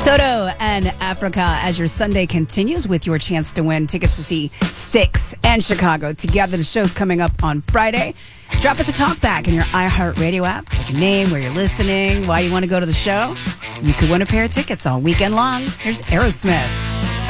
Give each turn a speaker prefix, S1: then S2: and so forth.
S1: Toto and Africa as your Sunday continues with your chance to win tickets to see Styx and Chicago together. The show's coming up on Friday. Drop us a talkback in your iHeartRadio app. Like your name, where you're listening, why you want to go to the show. You could win a pair of tickets all weekend long. Here's Aerosmith.